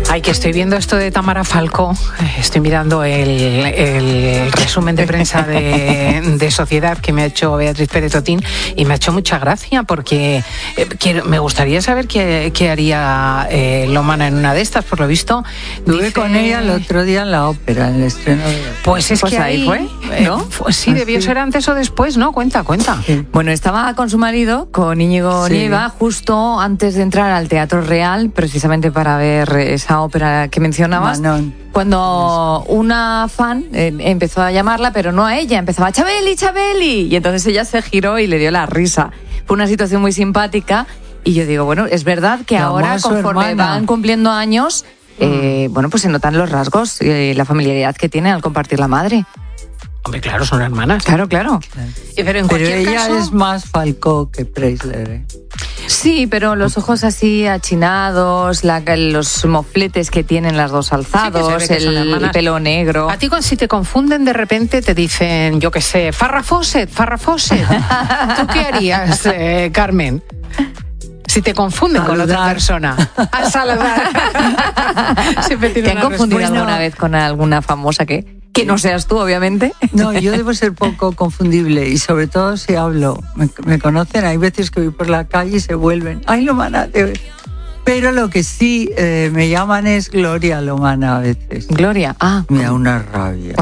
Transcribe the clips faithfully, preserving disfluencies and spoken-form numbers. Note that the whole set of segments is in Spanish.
Ay, que estoy viendo esto de Tamara Falcó, estoy mirando el, el resumen de prensa de, de Sociedad que me ha hecho Beatriz Pérez Otín y me ha hecho mucha gracia porque eh, quiero, me gustaría saber qué, qué haría eh, Lomana en una de estas, por lo visto. Estuve dice, con ella el otro día en la ópera, en el estreno de la Pues es pues que ahí ahí fue, ¿no? Eh, sí, debió Así. ser antes o después, ¿no? Cuenta, cuenta. Sí. Bueno, estaba con su marido, con Íñigo Sí. Nieva, justo antes de entrar al Teatro Real, precisamente para ver esa ópera que mencionabas. Manon. Cuando una fan eh, empezó a llamarla, pero no a ella, empezaba Chabeli, Chabeli, y entonces ella se giró y le dio la risa. Fue una situación muy simpática y yo digo, bueno, es verdad que Llamó ahora a su conforme hermana. van cumpliendo años, eh, bueno, pues se notan los rasgos, eh, la familiaridad que tiene al compartir la madre. Hombre, claro, son hermanas. Claro, claro. Eh, Pero en Pero cualquier ella caso, es más Falcó que Preisler, ¿eh? Sí, pero los ojos así achinados, la- los mofletes que tienen las dos alzados, Sí, que se ve que son el, hermanas. pelo negro. a ti con- si te confunden de repente te dicen, yo qué sé, Farrah Fawcett, Farrah Fawcett. ¿Tú qué harías, eh, Carmen? Si te confunden con otra Saludar. persona. A saludar. Siempre tiene ¿Te han una confundido respuesta. alguna vez con alguna famosa que, que no seas tú, obviamente? No, yo debo ser poco confundible y sobre todo si hablo. Me, me conocen, hay veces que voy por la calle y se vuelven. ¡Ay, Lomana! Te... Pero lo que sí eh, me llaman es Gloria Lomana a veces. Gloria, ah. Me da una rabia.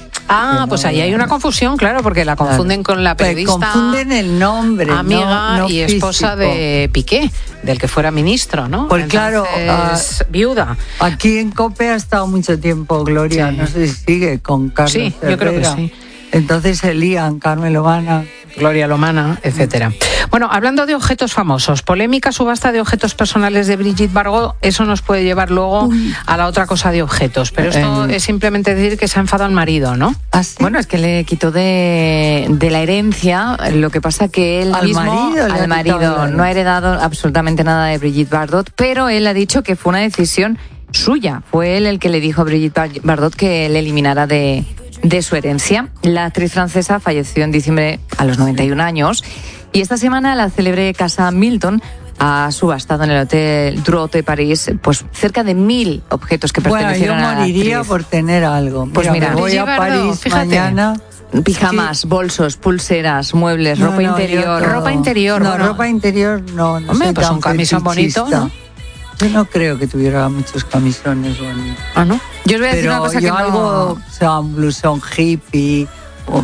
Ah, pues ahí hay una confusión, claro, porque la confunden con la Me periodista, confunden el nombre, amiga no, no y esposa físico. de Piqué, del que fuera ministro, ¿no? Pues claro, Entonces, viuda. Aquí en COPE ha estado mucho tiempo Gloria, Sí. no sé si sigue con Carlos Sí, yo creo que Herrera. sí. Entonces se lían, Carmen Lomana. Gloria Lomana, etcétera. Bueno, hablando de objetos famosos, polémica subasta de objetos personales de Brigitte Bardot, eso nos puede llevar luego a la otra cosa de objetos, pero esto Eh. es simplemente decir que se ha enfadado el marido, ¿no? ¿Así? Bueno, es que le quitó de, de la herencia, lo que pasa que él Al mismo, marido le ha al quitado marido, la herencia. no ha heredado absolutamente nada de Brigitte Bardot, pero él ha dicho que fue una decisión suya. Fue él el que le dijo a Brigitte Bardot que le eliminara de, de su herencia. La actriz francesa falleció en diciembre a los noventa y un años y esta semana la célebre casa Milton ha subastado en el Hotel Drouot de París pues cerca de mil objetos que Bueno, yo pertenecieron a la moriría actriz. por tener algo. Pues mira, me voy a Brigitte Bardot, París fíjate. mañana. Pijamas, bolsos, pulseras, muebles, No, ropa no, interior. yo todo. Ropa interior, No, bueno. ropa interior no. no Hombre, soy pues tan un camisón bonito, fetichista. ¿no? Yo no creo que tuviera muchos camisones bonitos. Ah, ¿no? Yo os voy a decir una Pero cosa yo que no... algo, o sea, un blusón hippie, o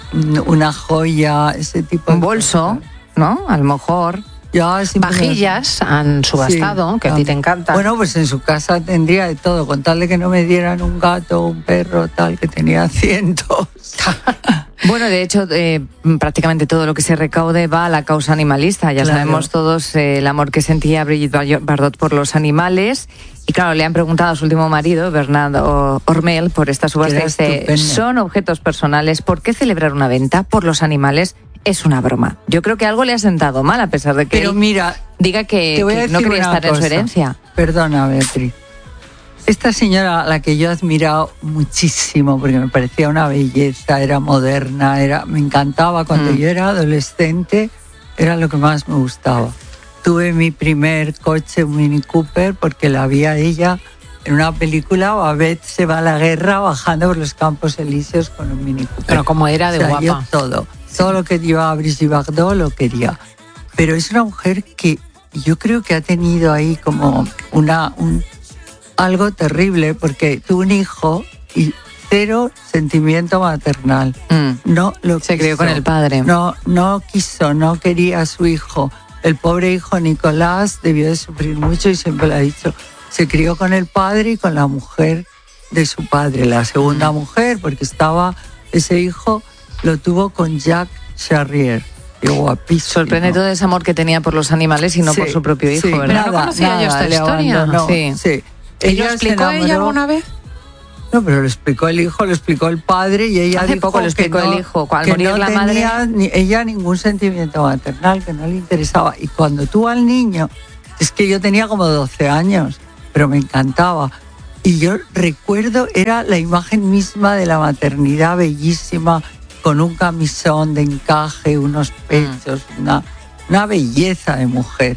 una joya, ese tipo de Un bolso, cosas. ¿no? A lo mejor. Ya, siempre- Vajillas han subastado, Sí, que a ti te encanta. Bueno, pues en su casa tendría de todo, con tal de que no me dieran un gato, un perro, tal, que tenía cientos. Bueno, de hecho, eh, prácticamente todo lo que se recaude va a la causa animalista. Ya Claro. sabemos todos eh, el amor que sentía Brigitte Bardot por los animales. Y claro, le han preguntado a su último marido, Bernard Ormel, por esta subasta. Era Y dice, estupendo. son objetos personales, ¿por qué celebrar una venta por los animales? Es una broma. Yo creo que algo le ha sentado mal, a pesar de que Pero él mira, diga que, te voy a que decir no quería una estar en su cosa. herencia. Perdona, Beatriz. Esta señora, a la que yo he admirado muchísimo, porque me parecía una belleza, era moderna, era, me encantaba. Cuando Mm. yo era adolescente, era lo que más me gustaba. Tuve mi primer coche, un Mini Cooper, porque la vi a ella en una película. Babette se va a la guerra bajando por los Campos Elíseos con un Mini Cooper. Pero como era de O sea, guapa. yo todo, todo lo que llevaba Brigitte Bardot lo quería. Pero es una mujer que yo creo que ha tenido ahí como una un, algo terrible, porque tuvo un hijo y cero sentimiento maternal. Mm. No lo Se quiso. crió con el padre. No, no quiso, no quería a su hijo. El pobre hijo Nicolás debió de sufrir mucho y siempre lo ha dicho. Se crió con el padre y con la mujer de su padre, la segunda mujer, porque estaba, ese hijo lo tuvo con Jacques Charrier. Qué guapísimo. Sorprende todo ese amor que tenía por los animales y no Sí, por su propio hijo, sí, ¿verdad? Pero no conocía yo esta le historia. abandonó, Sí. sí. ¿Y lo Ella se explicó ella enamoró- alguna vez? No, pero lo explicó el hijo, lo explicó el padre y ella Hace dijo poco lo explicó que no, el hijo, al que morir no la tenía ni- ella ningún sentimiento maternal, que no le interesaba. Y cuando tuvo al niño, es que yo tenía como doce años, pero me encantaba. Y yo recuerdo, era la imagen misma de la maternidad bellísima, con un camisón de encaje, unos pechos, una, una belleza de mujer.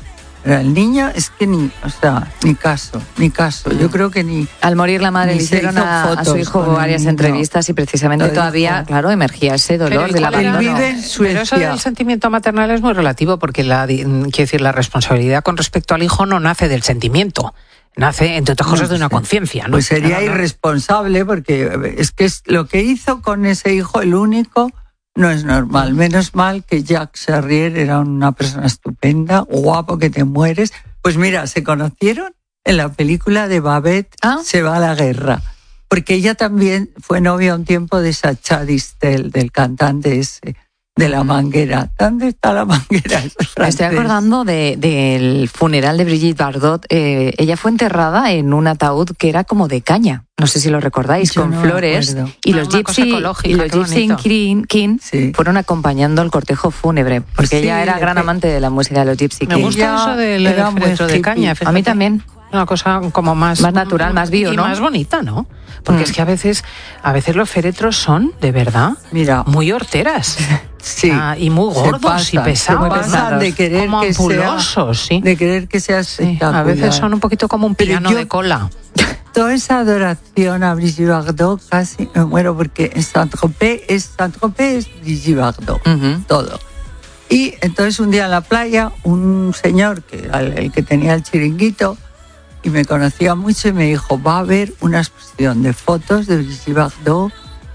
Pero el niño es que ni, o sea, ni caso, ni caso. Yo creo que ni... Al morir la madre ni le se hicieron hizo a, a su fotos hijo con varias el niño. entrevistas y precisamente Lo todavía, dijo. claro, emergía ese dolor del Pero él abandono. vive en Pero eso Suecia. del sentimiento maternal es muy relativo porque la, di- quiero decir, la responsabilidad con respecto al hijo no nace del sentimiento, nace, entre otras cosas, de una conciencia, ¿no? Pues sería Claro, ¿no? irresponsable porque es que es lo que hizo con ese hijo, el único, no es normal. Menos mal que Jacques Charrier era una persona estupenda, guapo que te mueres. Pues mira, se conocieron en la película de Babette, ¿Ah? Se va a la guerra. Porque ella también fue novia un tiempo de Sacha Distel, del cantante ese, de La Manguera. ¿Dónde está La Manguera? Es Me francés. estoy acordando de, del funeral de Brigitte Bardot. Eh, ella fue enterrada en un ataúd que era como de caña. No sé si lo recordáis, Yo con no me flores. acuerdo. Y Ah, los una cosa Gypsy, ecológica, y los qué Gypsy bonito. King, King Sí. fueron acompañando el cortejo fúnebre. Porque Sí, ella era de gran que- amante de la música de los Gypsy Me King. gusta Ella eso del era muy féretro de hippie. caña. A fíjate. mí también. Una cosa como más... Más natural, más bio, y ¿no? más bonita, ¿no? Porque Mm. es que a veces, a veces los féretros son, de verdad, Mira, muy horteras. sí. Ah, y muy Se gordos y pasan, pesados. se pasan de querer como que sea- ampulosos, sí. de querer que sea Sí, espectacular. a veces son un poquito como un Pero piano yo- de cola. Toda esa adoración a Brigitte Bardot casi me muero porque en Saint-Tropez es Saint-Tropez es Brigitte Bardot, Ujú. todo. Y entonces un día en la playa un señor que era el, el que tenía el chiringuito y me conocía mucho y me dijo, va a haber una exposición de fotos de Brigitte Bardot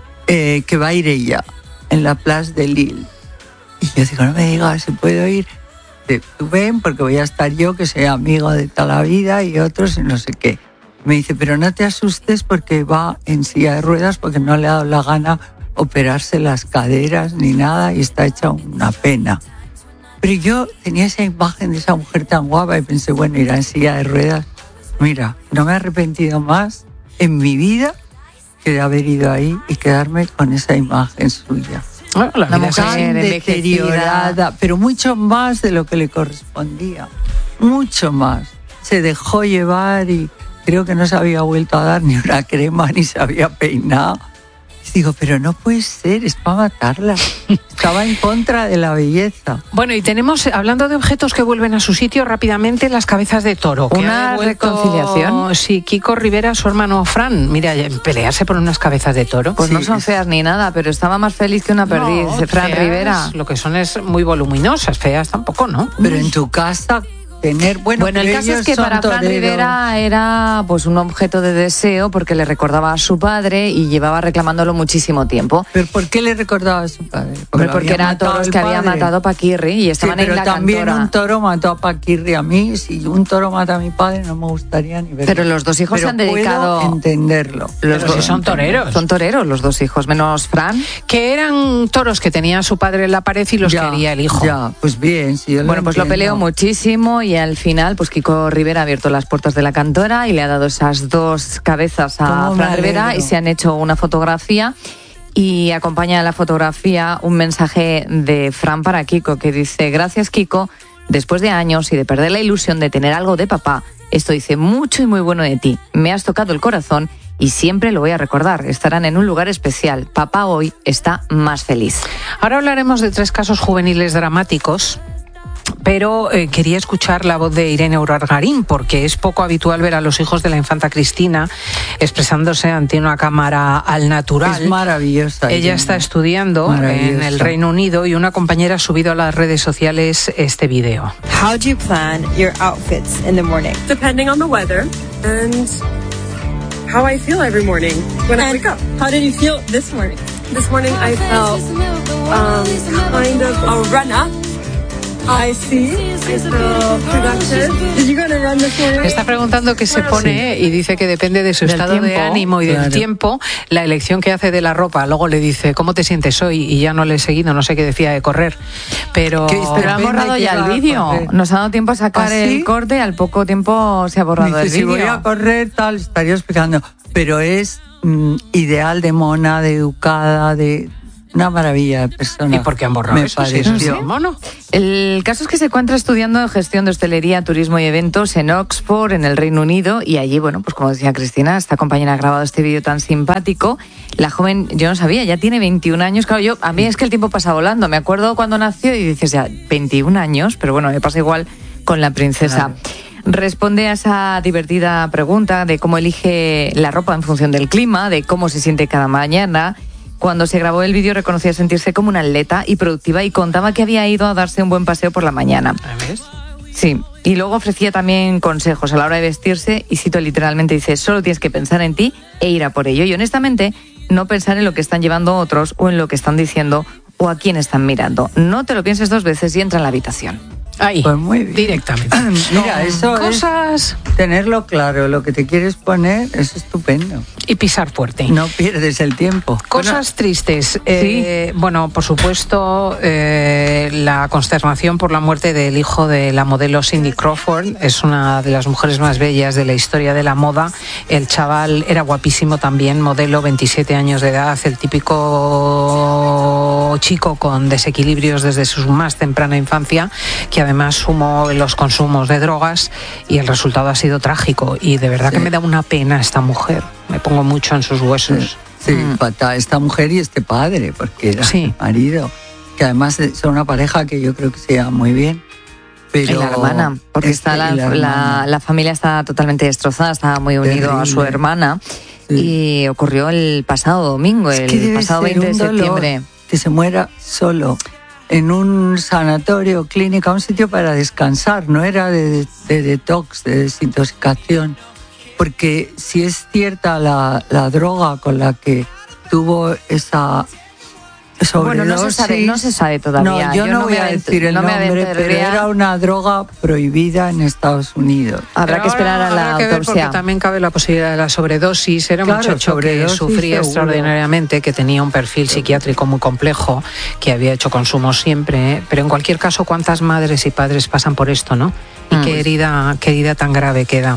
eh, que va a ir ella en la Place de Lille. Y yo digo, no me digas si puedo ir. Dice, tú ven porque voy a estar yo que soy amigo de toda la vida y otros y no sé qué. Me dice, pero no te asustes porque va en silla de ruedas porque no le ha dado la gana operarse las caderas ni nada y está hecha una pena. Pero yo tenía esa imagen de esa mujer tan guapa y pensé, bueno, irá en silla de ruedas. Mira, no me he arrepentido más en mi vida que de haber ido ahí y quedarme con esa imagen suya. Bueno, la La vida es mujer así. Tan envejecida. deteriorada, pero mucho más de lo que le correspondía. Mucho más. Se dejó llevar y creo que no se había vuelto a dar ni una crema ni se había peinado. Y digo, pero no puede ser, es para matarla. Estaba en contra de la belleza. Bueno, y tenemos, hablando de objetos que vuelven a su sitio rápidamente, las cabezas de toro. Que ¿Una ha devuelto, reconciliación? Sí, Kiko Rivera, su hermano Fran. Mira, pelearse por unas cabezas de toro. Pues Sí, no son es- feas ni nada, pero estaba más feliz que una perdiz. No, Fran feas, Rivera. Lo que son es muy voluminosas, feas tampoco, ¿no? Pero en tu casa tener... Bueno, Bueno, el pero caso es ellos que son para Fran toreros. Rivera era pues un objeto de deseo porque le recordaba a su padre y llevaba reclamándolo muchísimo tiempo. ¿Pero por qué le recordaba a su padre? Hombre, lo porque había eran matado toros el que había padre. matado Paquirri y Sí, estaban pero en la también cantora. un toro mató a Paquirri a mí. Si un toro mata a mi padre no me gustaría ni verlo. Pero los dos hijos Pero se han dedicado- puedo entenderlo. Los Pero dos si son toreros. Son toreros los dos hijos, menos Fran. Que eran toros que tenía su padre en la pared y los Ya, quería el hijo. Ya, pues bien, sí, yo Bueno, pues lo entiendo. peleó muchísimo y al final, pues Kiko Rivera ha abierto las puertas de la cantora y le ha dado esas dos cabezas a Cómo me Fran Rivera alegro. y se han hecho una fotografía y acompaña a la fotografía un mensaje de Fran para Kiko que dice: gracias Kiko, después de años y de perder la ilusión de tener algo de papá, esto dice mucho y muy bueno de ti. Me has tocado el corazón y siempre lo voy a recordar. Estarán en un lugar especial. Papá hoy está más feliz. Ahora hablaremos de tres casos juveniles dramáticos. Pero eh, quería escuchar la voz de Irene Urargarín, porque es poco habitual ver a los hijos de la infanta Cristina expresándose ante una cámara al natural. Es maravillosa. Ella Irene. está estudiando Maravillosa. en el Reino Unido y una compañera ha subido a las redes sociales este video. How do you plan your outfits in the morning? Depending on the weather and how I feel every morning when I And wake up. how did you feel this morning? This morning I felt um, kind of a run up. I see. I feel productive. Did you go on a run this morning? Está preguntando qué se pone y dice que depende de su Del estado de tiempo, ánimo y del claro. tiempo, la elección que hace de la ropa. Luego le dice, ¿cómo te sientes hoy? Y ya no le he seguido, no sé qué decía de correr. Pero... ¿Qué Pero Depende han borrado de ya qué el va a vídeo. correr. Nos ha dado tiempo a sacar ¿Ah, sí? el corte, al poco tiempo se ha borrado Dice, el si voy vídeo. a correr, tal, estaría explicando. Pero es mm, ideal de mona, de educada, de una maravilla de persona. ¿Y por qué han borrado Me eso? Si eso pareció. es mono. El caso es que se encuentra estudiando en gestión de hostelería, turismo y eventos en Oxford, en el Reino Unido, y allí, bueno, pues como decía Cristina, esta compañera ha grabado este vídeo tan simpático. La joven, yo no sabía, ya tiene veintiún años. Claro, yo, a mí es que el tiempo pasa volando. Me acuerdo cuando nació y dices ya, veintiún años, pero bueno, me pasa igual con la princesa. Claro. Responde a esa divertida pregunta de cómo elige la ropa en función del clima, de cómo se siente cada mañana. Cuando se grabó el vídeo reconocía sentirse como una atleta y productiva y contaba que había ido a darse un buen paseo por la mañana. ¿Ves? Sí, y luego ofrecía también consejos a la hora de vestirse y cito literalmente, dice, solo tienes que pensar en ti e ir a por ello. Y honestamente, no pensar en lo que están llevando otros o en lo que están diciendo o a quién están mirando. No te lo pienses dos veces y entra en la habitación. Ahí, Pues muy bien. directamente. Mira, eso Cosas es tenerlo claro, lo que te quieres poner es estupendo. y pisar fuerte. No pierdes el tiempo. Cosas tristes. Eh, bueno, por supuesto, eh, la consternación por la muerte del hijo de la modelo Cindy Crawford. Es una de las mujeres más bellas de la historia de la moda. El chaval era guapísimo también, modelo, veintisiete años de edad, el típico chico con desequilibrios desde su más temprana infancia, que además sumó los consumos de drogas y el resultado ha sido trágico. Y de verdad Sí. que me da una pena esta mujer. Me pongo mucho en sus huesos. Sí, Mm. fatal. Esta mujer y este padre, porque era Sí. el marido, que además son una pareja que yo creo que se lleva muy bien. Pero Y la hermana, porque este está la, y la la, hermana. la familia está totalmente destrozada, estaba muy unido a su Terrible. hermana. Sí. Y ocurrió el pasado domingo, Es el que debe pasado ser veinte de un dolor septiembre. que se muera solo en un sanatorio, clínica, un sitio para descansar, no era de, de detox, de desintoxicación. Porque si es cierta la, la droga con la que tuvo esa sobredosis... Bueno, no se sabe, no se sabe todavía. No, yo, no, voy me a avent- decir el no me nombre, pero aventuraría. era una droga prohibida en Estados Unidos. Habrá Pero que esperar ahora a la habrá que ver autopsia. porque también cabe la posibilidad de la sobredosis. Era un Claro, muchacho que sobredosis sufría seguro. extraordinariamente, que tenía un perfil psiquiátrico muy complejo, que había hecho consumo siempre. ¿eh? Pero en cualquier caso, ¿cuántas madres y padres pasan por esto, no? Y Mm. qué herida, qué herida tan grave queda.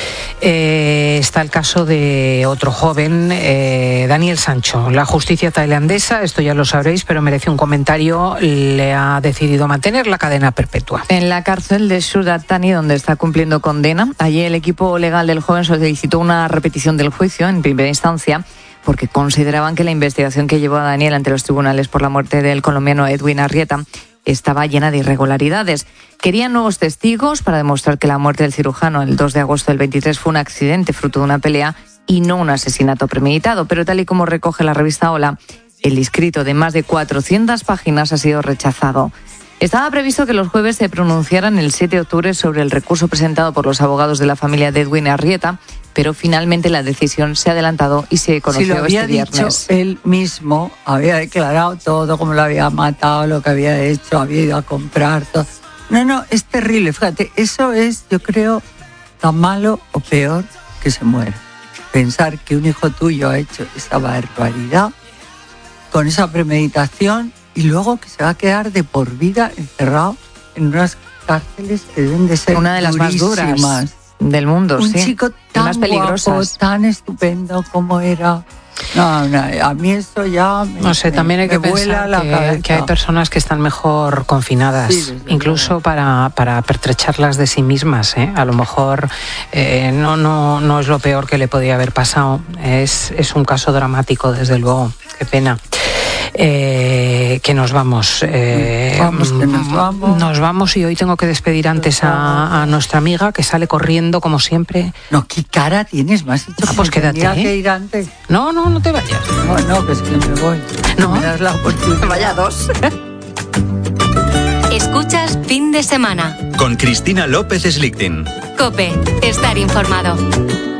Eh, está el caso de otro joven, eh, Daniel Sancho. La justicia tailandesa, esto ya lo sabréis, pero merece un comentario, le ha decidido mantener la cadena perpetua. En la cárcel de Surat Thani, donde está cumpliendo condena, allí el equipo legal del joven solicitó una repetición del juicio en primera instancia porque consideraban que la investigación que llevó a Daniel ante los tribunales por la muerte del colombiano Edwin Arrieta estaba llena de irregularidades. Querían nuevos testigos para demostrar que la muerte del cirujano el dos de agosto del veintitrés fue un accidente fruto de una pelea y no un asesinato premeditado. Pero tal y como recoge la revista Hola, el escrito de más de cuatrocientas páginas ha sido rechazado. Estaba previsto que los jueves se pronunciaran el siete de octubre sobre el recurso presentado por los abogados de la familia de Edwin Arrieta, pero finalmente la decisión se ha adelantado y se conoció Si lo había este dicho viernes. él mismo, había declarado todo, cómo lo había matado, lo que había hecho, había ido a comprar todo. No, no, es terrible. Fíjate, eso es, yo creo, tan malo o peor que se muera. Pensar que un hijo tuyo ha hecho esa barbaridad con esa premeditación y luego que se va a quedar de por vida encerrado en unas cárceles que deben de ser Una de las más duras durísimas. del mundo, Un sí. chico Y tan más guapo, peligrosas. tan estupendo como era. No, no, a mí eso ya me, No sé, me- también hay que me vuela pensar la que, cabeza. que hay personas que están mejor confinadas, Sí, desde incluso para, para pertrecharlas de sí mismas. ¿eh? A lo mejor eh, no, no, no es lo peor que le podía haber pasado. Es, es un caso dramático, desde luego. Qué pena. Eh, que nos vamos. Eh, Vamos, que nos vamos. Nos vamos y hoy tengo que despedir antes a, a nuestra amiga que sale corriendo como siempre. No, ¿qué cara tienes? Me has dicho Ah, que pues me quédate, tenía ¿eh? que ir antes. No, no, no te vayas. No, no, que es que me voy. No. Me das la oportunidad. Vaya dos. Escuchas Fin de Semana. Con Cristina López Slichting. Cope, estar informado.